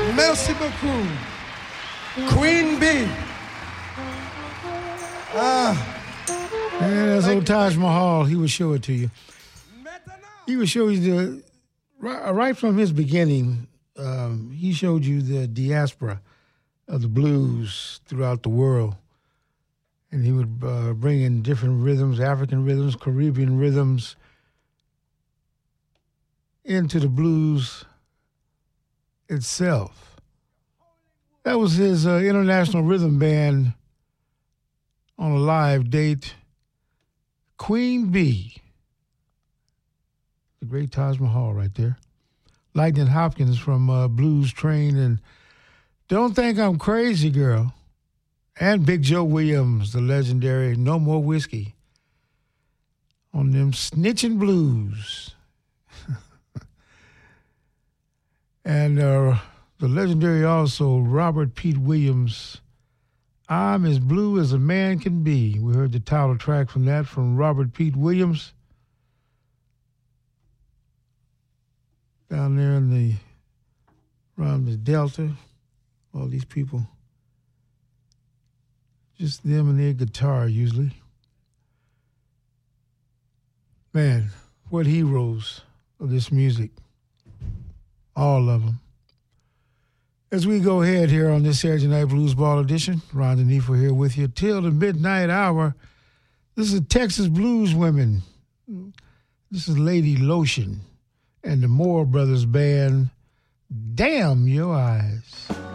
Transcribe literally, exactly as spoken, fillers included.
Merci beaucoup. Queen Bee. Ah. Yeah, that's old Taj Mahal. He would show it to you. He would show you the, right, right from his beginning, um, he showed you the diaspora of the blues throughout the world. And he would uh, bring in different rhythms, African rhythms, Caribbean rhythms, into the blues itself. That was his uh, international rhythm band on a live date. Queen Bee. The great Taj Mahal right there. Lightning Hopkins from uh, Blues Train and Don't Think I'm Crazy Girl. And Big Joe Williams, the legendary No More Whiskey on them Snitching Blues. And uh, the legendary also Robert Pete Williams, I'm as Blue as a Man Can Be. We heard the title track from that from Robert Pete Williams. Down there in the, around the Delta, all these people. Just them and their guitar usually. Man, what heroes of this music. All of them. As we go ahead here on this Saturday Night Blues Ball edition, Ron DeNeefel here with you till the midnight hour. This is Texas Blues Women. This is Lady Lotion and the Moore Brothers Band, Damn Your Eyes.